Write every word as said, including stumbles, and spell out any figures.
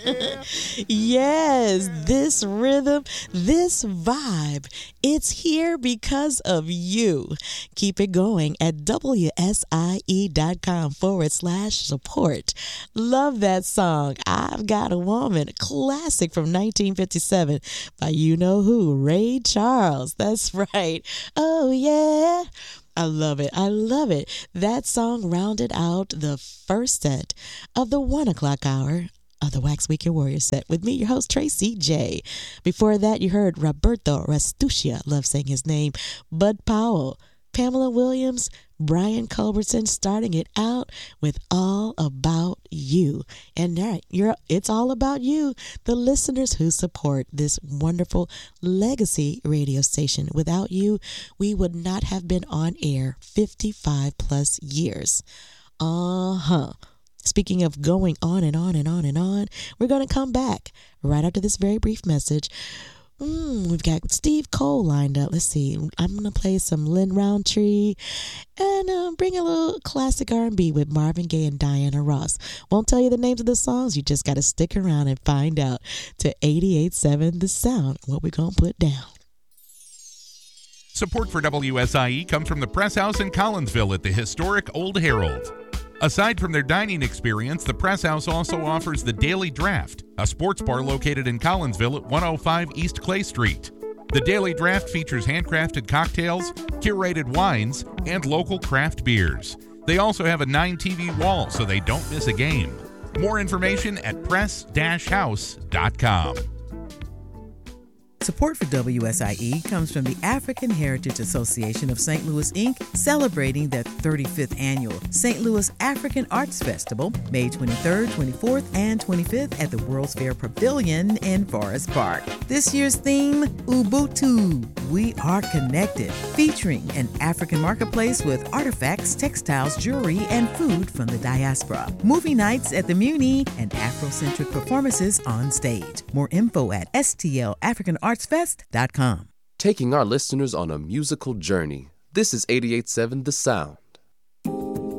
Yes, this rhythm, this vibe, it's here because of you. Keep it going at W S I E dot com forward slash support. Love that song, I've Got a Woman, a classic from nineteen fifty-seven by you-know-who, Ray Charles. That's right. Oh, yeah. I love it. I love it. That song rounded out the first set of the one o'clock hour of the Wax Weekend Warrior set with me, your host, Tracy J. Before that, you heard Roberto Restuccia, love saying his name, Bud Powell, Pamela Williams, Brian Culbertson, starting it out with All About You. And right, you're, it's all about you, the listeners who support this wonderful legacy radio station. Without you, we would not have been on air fifty-five plus years. Uh-huh. Speaking of going on and on and on and on, we're going to come back right after this very brief message. Mm, we've got Steve Cole lined up. Let's see. I'm going to play some Lynn Roundtree and uh, bring a little classic R and B with Marvin Gaye and Diana Ross. Won't tell you the names of the songs. You just got to stick around and find out. To eighty-eight point seven The Sound, what we're going to put down. Support for W S I E comes from the Press House in Collinsville at the historic Old Herald. Aside from their dining experience, the Press House also offers the Daily Draft, a sports bar located in Collinsville at one oh five East Clay Street. The Daily Draft features handcrafted cocktails, curated wines, and local craft beers. They also have a nine T V wall so they don't miss a game. More information at press dash house dot com. Support for W S I E comes from the African Heritage Association of Saint Louis, Incorporated, celebrating their thirty-fifth annual Saint Louis African Arts Festival, May twenty-third, twenty-fourth, and twenty-fifth at the World's Fair Pavilion in Forest Park. This year's theme, Ubuntu, We Are Connected, featuring an African marketplace with artifacts, textiles, jewelry, and food from the diaspora. Movie nights at the Muni and Afrocentric performances on stage. More info at S T L African Arts Fest dot com. Taking our listeners on a musical journey. This is eighty-eight point seven The Sound.